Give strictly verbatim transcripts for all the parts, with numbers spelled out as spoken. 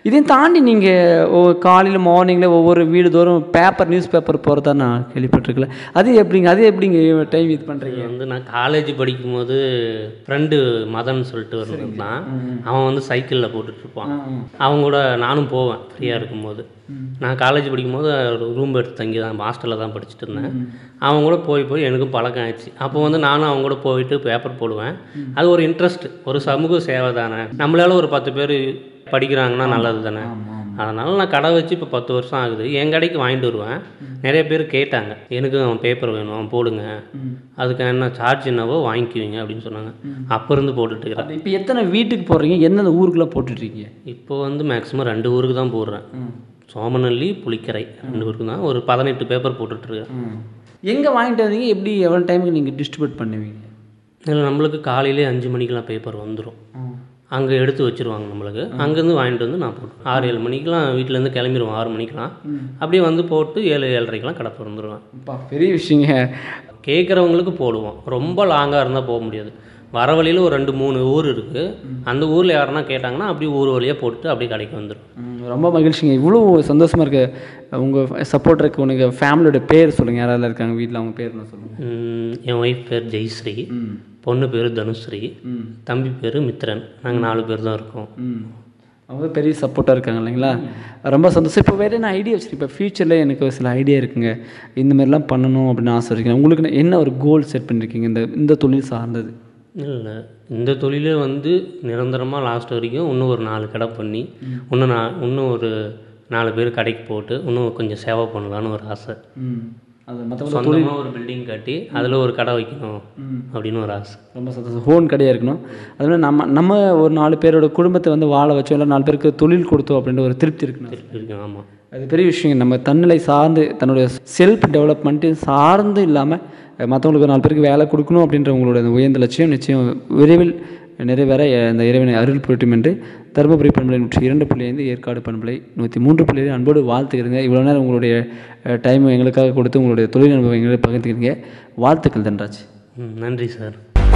இதையும் தாண்டி நீங்கள் காலையில் மார்னிங்கில் ஒவ்வொரு வீடு தோறும் பேப்பர் நியூஸ் பேப்பர் போகிறதா நான் கேள்விப்பட்டிருக்கல. அது எப்படிங்க அது எப்படிங்க டைம் இது பண்ணுறீங்க? வந்து நான் காலேஜ் படிக்கும்போது ஃப்ரெண்டு மதன் சொல்லிட்டு இருந்தான். அவன் வந்து சைக்கிளில் போட்டுட்ருப்பான். அவங்க கூட நானும் போவேன் ஃப்ரீயாக இருக்கும்போது. நான் காலேஜ் படிக்கும்போது ரூம் எடுத்து தங்கி தான் ஹாஸ்டலில் தான் படிச்சுட்டு இருந்தேன். அவங்க கூட போய் போய் எனக்கும் பழக்கம் ஆயிடுச்சு. அப்போ வந்து நானும் அவங்க கூட போயிட்டு பேப்பர் போடுவேன். அது ஒரு இன்ட்ரெஸ்ட், ஒரு சமூக சேவை தானே, நம்மளால ஒரு பத்து பேர் படிக்கிறாங்கன்னா நல்லது தானே. அதனால் நான் கடை வச்சு இப்போ பத்து வருஷம் ஆகுது. என் கடைக்கு வாங்கிட்டு வருவேன். நிறைய பேர் கேட்டாங்க, எனக்கு அவன் பேப்பர் வேணும், அவன் போடுங்க, அதுக்கு என்ன சார்ஜ் என்னவோ வாங்கிக்குவீங்க அப்படின்னு சொன்னாங்க. அப்போ இருந்து போட்டுட்டு இருக்கிறேன். இப்போ எத்தனை வீட்டுக்கு போடுறீங்க, எந்தெந்த ஊருக்குலாம் போட்டுட்ருக்கீங்க? இப்போ வந்து மேக்ஸிமம் ரெண்டு ஊருக்கு தான் போடுறேன். சோமநல்லி, புளிக்கரை ரெண்டு ஊருக்கு தான் ஒரு பதினெட்டு பேப்பர் போட்டுட்ருக்கேன். எங்கே வாங்கிட்டு வந்தீங்க, எப்படி எவ்வளோ டைமுக்கு நீங்கள் டிஸ்ட்ரிபியூட் பண்ணுவீங்க? இதில் நம்மளுக்கு காலையிலே அஞ்சு மணிக்கெலாம் பேப்பர் வந்துடும். அங்கே எடுத்து வச்சுருவாங்க நம்மளுக்கு. அங்கேருந்து வாங்கிட்டு வந்து நான் போட்டுருவேன். ஆறு ஏழு மணிக்கெலாம் வீட்டிலேருந்து கிளம்பிடுவோம். ஆறு மணிக்கெலாம் அப்படியே வந்து போட்டு ஏழு ஏழரைக்கெலாம் கடை திறந்துருவேன். அப்பா பெரிய விஷயங்க. கேட்குறவங்களுக்கு போடுவோம். ரொம்ப லாங்காக இருந்தால் போக முடியாது. வர வழியில் ஒரு ரெண்டு மூணு ஊர் இருக்குது. அந்த ஊரில் யாருன்னா கேட்டாங்கன்னா அப்படியே ஊர் வழியாக போட்டு அப்படியே கடைக்கு வந்துடும். ரொம்ப மகிழ்ச்சிங்க. இவ்வளோ சந்தோஷமாக இருக்கு. உங்கள் சப்போர்ட் இருக்கு. உனக்கு ஃபேமிலியோட பேர் சொல்லுங்கள், யாராவது இருக்காங்க வீட்டில், அவங்க பேர் என்ன சொல்லுங்கள்? என் ஒய்ஃப் பேர் ஜெயஸ்ரீ, பொண்ணு பேர் தனுஸ்ரீ, தம்பி பேர் மித்ரன். நாங்கள் நாலு பேர் தான் இருக்கோம். அவங்க பெரிய சப்போர்ட்டாக இருக்காங்க இல்லைங்களா? ரொம்ப சந்தோஷம். இப்போ வேறு என்ன ஐடியா வச்சுருக்கேன்? இப்போ ஃப்யூச்சரில் எனக்கு சில ஐடியா இருக்குங்க, இந்த மாதிரிலாம் பண்ணணும் அப்படின்னு ஆசை இருக்கேன். உங்களுக்கு என்ன ஒரு கோல் செட் பண்ணியிருக்கீங்க இந்த இந்த தொழில் சார்ந்தது? இல்லை, இந்த தொழிலே வந்து நிரந்தரமாக லாஸ்ட் வரைக்கும் இன்னும் ஒரு நாலு கடை பண்ணி இன்னும் நான் இன்னும் ஒரு நாலு பேர் கடைக்கு போட்டு இன்னும் கொஞ்சம் சேவை பண்ணலான்னு ஒரு ஆசை. அது மற்ற சொந்தமாக ஒரு பில்டிங் கட்டி அதில் ஒரு கடை வைக்கணும் அப்படின்னு ஒரு ஆசை. ரொம்ப சந்தோஷம். ஹோன் கடையாக இருக்கணும். அதுமாதிரி நம்ம நம்ம ஒரு நாலு பேரோட குடும்பத்தை வந்து வாழ வச்சோம், இல்லை நாலு பேருக்கு தொழில் கொடுத்தோம் அப்படின்ற ஒரு திருப்தி இருக்குன்னு திருப்தி இருக்கு. ஆமாம், அது பெரிய விஷயம். நம்ம தன்னிலை சார்ந்து தன்னுடைய செல்ஃப் டெவலப்மெண்ட்டு சார்ந்து இல்லாமல் மற்றவங்களுக்கு நாலு பேருக்கு வேலை கொடுக்கணும் அப்படின்ற உங்களோட உயர்ந்த லட்சியம் நிச்சயம் விரைவில் நிறைவேற இந்த இறைவனை அருள் புரட்டும் என்று தருமபுரி பண்பலை நூற்றி இரண்டு புள்ளி ஐந்து, ஏற்காடு பண்பலை நூற்றி மூன்று புள்ளி ஐந்து அன்போடு வாழ்த்துக்கிறீங்க. இவ்வளோ நேரம் உங்களுடைய டைம் எங்களுக்காக கொடுத்து உங்களுடைய தொழில் அனுபவம் எங்களை பகிர்ந்துக்கிறீங்க. வாழ்த்துக்கள் தன்ராஜ். நன்றி சார்.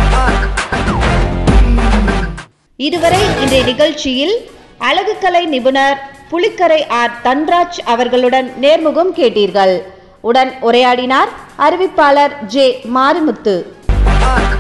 இதுவரை இன்றைய நிகழ்ச்சியில் அழகுக்கலை நிபுணர் புளிக்கரை ஆர் தன்ராஜ் அவர்களுடன் நேர்முகம் கேட்டீர்கள். உடன் உரையாடினார் அறிவிப்பாளர் ஜே மாரிமுத்து.